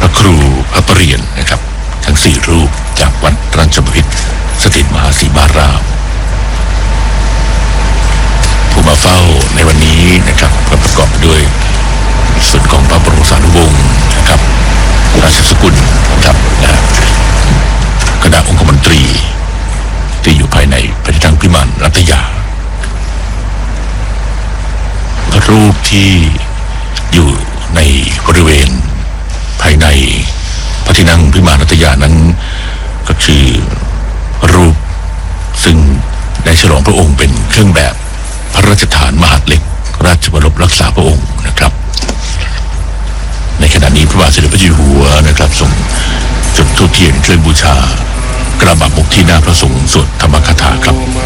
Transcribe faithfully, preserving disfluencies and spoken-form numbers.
ระครูพระประเรียนนะครับทั้งสี่รูปจากวัดราชบพิตรสถิตมหาสีมารามผู้มาเฝ้าในวันนี้นะครับก็ประกอบด้วยส่วนของพระบรมสารีวงศ์นะครับราชสกุลครับนะคณะองคมนตรีที่อยู่ภายในพระที่นั่งพิมานรัตยารูปที่อยู่ในบริเวณภายในพระที่นั่งพิมานรัตยานั้นก็คือรูปซึ่งได้ฉลองพระองค์เป็นเครื่องแบบพระราชทานมหาดเล็กราชบรมรักษาพระองค์นะครับในขณะนี้พระบาทสมเด็จพระเจ้าอยู่หัวนะครับส่งจุดธูปเทียนเครื่องบูชากระบะมุกที่หน้าพระสงฆ์สวดธรรมคาถาครับ